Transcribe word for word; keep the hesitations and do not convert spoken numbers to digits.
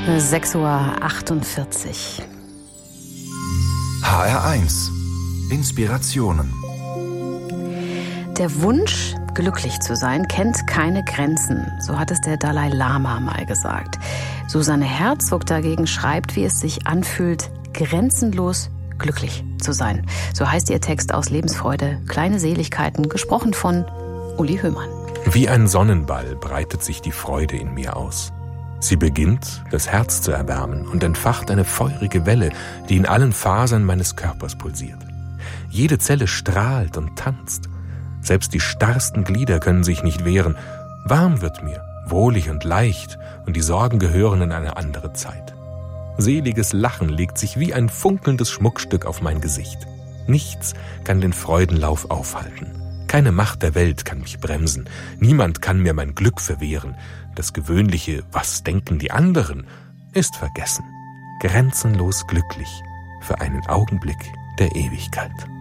sechs Uhr achtundvierzig. H R eins. Inspirationen. Der Wunsch, glücklich zu sein, kennt keine Grenzen. So hat es der Dalai Lama mal gesagt. Susanne Herzog dagegen schreibt, wie es sich anfühlt, grenzenlos glücklich zu sein. So heißt ihr Text aus Lebensfreude, kleine Seligkeiten, gesprochen von Uli Höhmann. Wie ein Sonnenball breitet sich die Freude in mir aus. Sie beginnt, das Herz zu erwärmen und entfacht eine feurige Welle, die in allen Fasern meines Körpers pulsiert. Jede Zelle strahlt und tanzt. Selbst die starrsten Glieder können sich nicht wehren. Warm wird mir, wohlig und leicht, und die Sorgen gehören in eine andere Zeit. Seliges Lachen legt sich wie ein funkelndes Schmuckstück auf mein Gesicht. Nichts kann den Freudenlauf aufhalten. Keine Macht der Welt kann mich bremsen. Niemand kann mir mein Glück verwehren. Das gewöhnliche „Was denken die anderen?" ist vergessen. Grenzenlos glücklich für einen Augenblick der Ewigkeit.